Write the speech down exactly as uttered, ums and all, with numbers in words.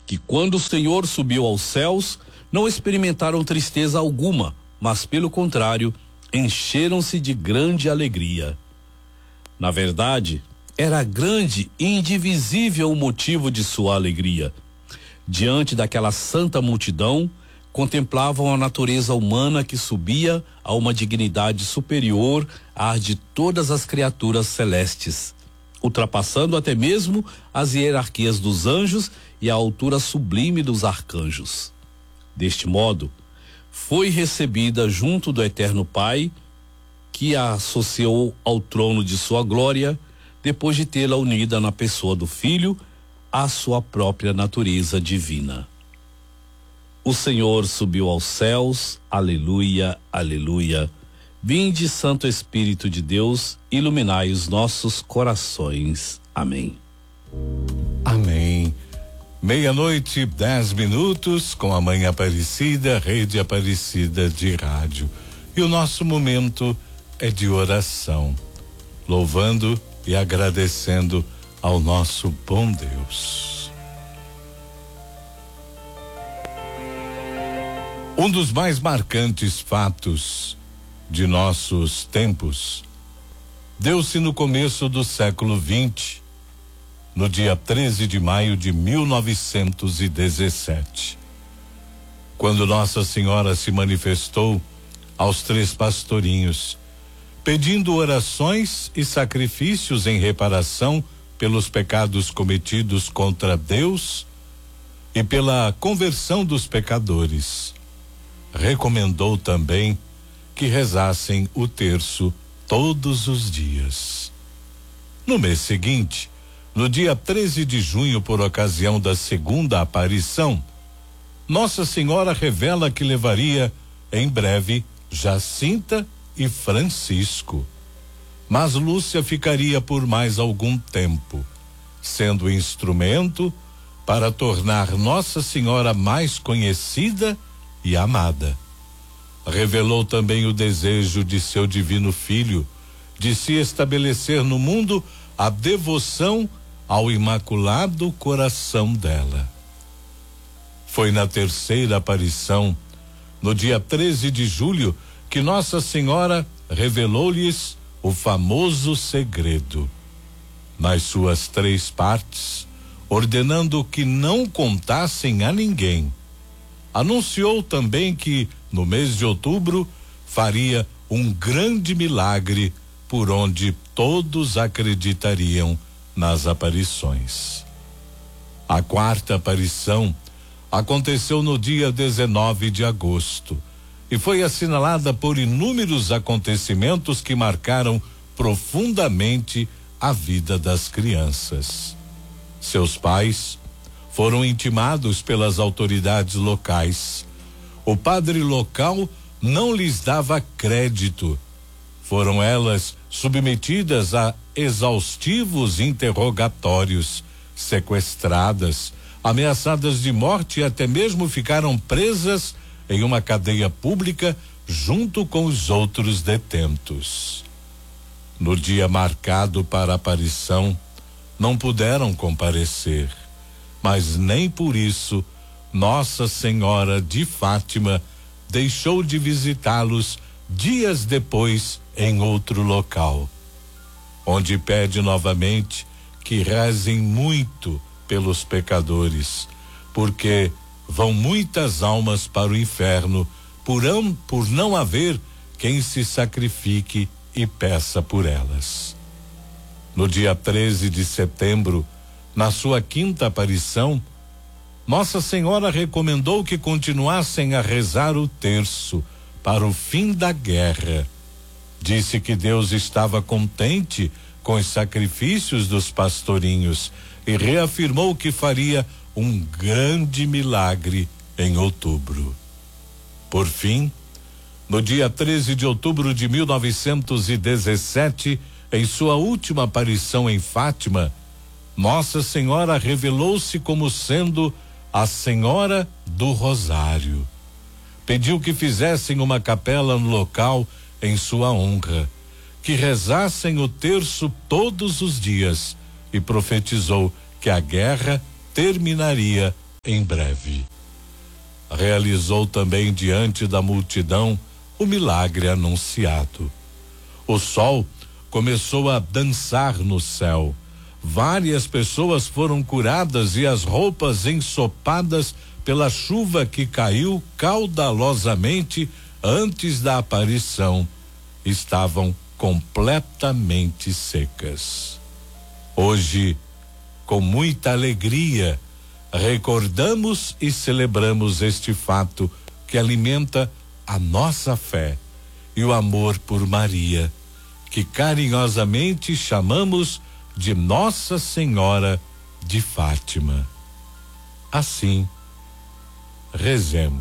que quando o Senhor subiu aos céus, não experimentaram tristeza alguma, mas pelo contrário, encheram-se de grande alegria. Na verdade, era grande e indivisível o motivo de sua alegria. Diante daquela santa multidão, contemplavam a natureza humana que subia a uma dignidade superior à de todas as criaturas celestes, ultrapassando até mesmo as hierarquias dos anjos e a altura sublime dos arcanjos. Deste modo, foi recebida junto do Eterno Pai, que a associou ao trono de sua glória, depois de tê-la unida na pessoa do Filho à sua própria natureza divina. O Senhor subiu aos céus, aleluia, aleluia. Vinde, Santo Espírito de Deus, iluminai os nossos corações. Amém. Amém. Meia-noite, dez minutos, com a Mãe Aparecida, Rede Aparecida de Rádio. E o nosso momento é de oração, louvando e agradecendo ao nosso bom Deus. Um dos mais marcantes fatos de nossos tempos deu-se no começo do século vinte, no dia treze de maio de mil novecentos e dezessete, quando Nossa Senhora se manifestou aos três pastorinhos, pedindo orações e sacrifícios em reparação pelos pecados cometidos contra Deus e pela conversão dos pecadores. Recomendou também que rezassem o terço todos os dias. No mês seguinte, no dia treze de junho, por ocasião da segunda aparição, Nossa Senhora revela que levaria em breve Jacinta e Francisco, mas Lúcia ficaria por mais algum tempo, sendo instrumento para tornar Nossa Senhora mais conhecida e amada. Revelou também o desejo de seu divino Filho de se estabelecer no mundo a devoção ao Imaculado Coração dela. Foi na terceira aparição, no dia treze de julho, que Nossa Senhora revelou-lhes o famoso segredo, nas suas três partes, ordenando que não contassem a ninguém. Anunciou também que, no mês de outubro, faria um grande milagre por onde todos acreditariam nas aparições. A quarta aparição aconteceu no dia dezenove de agosto e foi assinalada por inúmeros acontecimentos que marcaram profundamente a vida das crianças. Seus pais foram intimados pelas autoridades locais. O padre local não lhes dava crédito. Foram elas submetidas a exaustivos interrogatórios, sequestradas, ameaçadas de morte e até mesmo ficaram presas em uma cadeia pública junto com os outros detentos. No dia marcado para a aparição, não puderam comparecer, mas nem por isso Nossa Senhora de Fátima deixou de visitá-los dias depois em outro local, onde pede novamente que rezem muito pelos pecadores, porque vão muitas almas para o inferno por, am, por não haver quem se sacrifique e peça por elas. No dia treze de setembro, na sua quinta aparição, Nossa Senhora recomendou que continuassem a rezar o terço para o fim da guerra. Disse que Deus estava contente com os sacrifícios dos pastorinhos e reafirmou que faria um grande milagre em outubro. Por fim, no dia treze de outubro de mil novecentos e dezessete, em sua última aparição em Fátima, Nossa Senhora revelou-se como sendo a Senhora do Rosário. Pediu que fizessem uma capela no local em sua honra, que rezassem o terço todos os dias e profetizou que a guerra terminaria em breve. Realizou também diante da multidão o milagre anunciado. O sol começou a dançar no céu. Várias pessoas foram curadas e as roupas ensopadas pela chuva que caiu caudalosamente antes da aparição estavam completamente secas. Hoje, com muita alegria, recordamos e celebramos este fato que alimenta a nossa fé e o amor por Maria, que carinhosamente chamamos de Nossa Senhora de Fátima. Assim, rezemos.